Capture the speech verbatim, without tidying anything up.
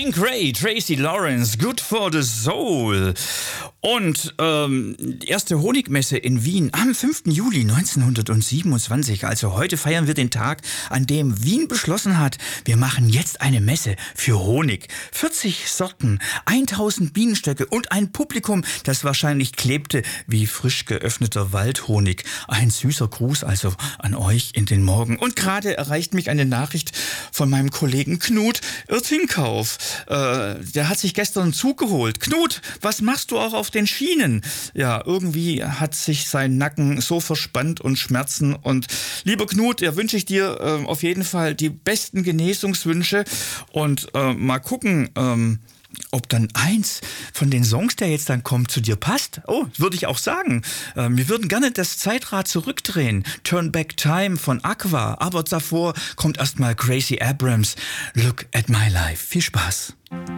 Glenn Gray, Tracy Lawrence, Good for the Soul. Und ähm, die erste Honigmesse in Wien am fünften Juli neunzehnhundertsiebenundzwanzig. Also heute feiern wir den Tag, an dem Wien beschlossen hat, wir machen jetzt eine Messe für Honig. vierzig Sorten, tausend Bienenstöcke und ein Publikum, das wahrscheinlich klebte wie frisch geöffneter Waldhonig. Ein süßer Gruß also an euch in den Morgen. Und gerade erreicht mich eine Nachricht von meinem Kollegen Knut Irtingkauf. Äh, der hat sich gestern zugeholt. Knut, was machst du auch auf den Schienen? Ja, irgendwie hat sich sein Nacken so verspannt und Schmerzen. Und lieber Knut, ja, wünsche ich dir äh, auf jeden Fall die besten Genesungswünsche. Und äh, mal gucken, ähm, ob dann eins von den Songs, der jetzt dann kommt, zu dir passt. Oh, würde ich auch sagen. Äh, wir würden gerne das Zeitrad zurückdrehen. Turn Back Time von Aqua. Aber davor kommt erstmal Gracie Abrams. Look at My Life. Viel Spaß.